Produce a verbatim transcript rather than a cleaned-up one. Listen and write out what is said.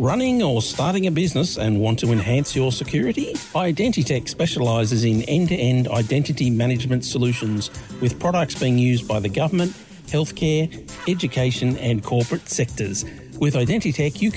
Running or starting a business and want to enhance your security? Identitech specialises in end-to-end identity management solutions with products being used by the government, healthcare, education and corporate sectors. With Identitech, you